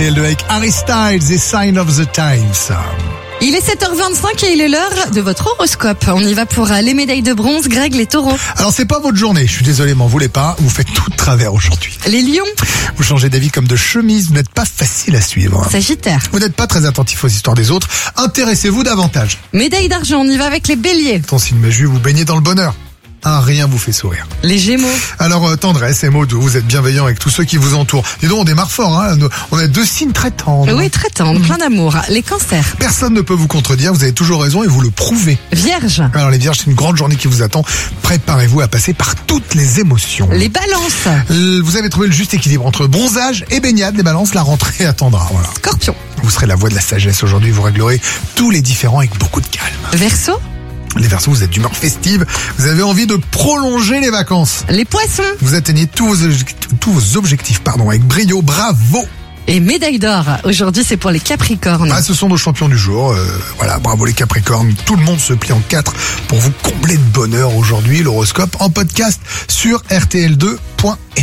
RTL2 avec Harry Styles et Sign of the Times. Il est 7h25 et il est l'heure de votre horoscope. On y va pour les médailles de bronze, Greg, les taureaux. Alors c'est pas votre journée, je suis désolé, m'en voulez pas, vous faites tout de travers aujourd'hui. Les lions, Vous changez d'avis comme de chemise, vous n'êtes pas facile à suivre. sagittaires. Vous n'êtes pas très attentif aux histoires des autres, intéressez-vous davantage. Médaille d'argent, on y va avec les béliers. Ton signe Méju, vous baignez dans le bonheur. Rien vous fait sourire. Les gémeaux, Alors tendresse et mots doux, vous êtes bienveillant avec tous ceux qui vous entourent. Dis donc, on démarre fort, hein. On a 2 signes très tendres. oui, très tendre, plein d'amour. Les cancers, Personne ne peut vous contredire, vous avez toujours raison et vous le prouvez. vierges. Alors les vierges, c'est une grande journée qui vous attend. Préparez-vous à passer par toutes les émotions. Les balances, Vous avez trouvé le juste équilibre entre bronzage et baignade. Les balances, la rentrée attendra. Voilà. scorpions. Vous serez la voix de la sagesse aujourd'hui. Vous réglerez tous les différends avec beaucoup de calme. Verseaux, Les Verseaux, vous êtes d'humeur festive. Vous avez envie de prolonger les vacances. les poissons. Vous atteignez tous vos objectifs, avec brio. Bravo. Et médaille d'or. Aujourd'hui, c'est pour les capricornes. Ce sont nos champions du jour. Voilà, bravo les Capricornes. Tout le monde se plie en 4 pour vous combler de bonheur aujourd'hui. L'horoscope en podcast sur rtl2.fr.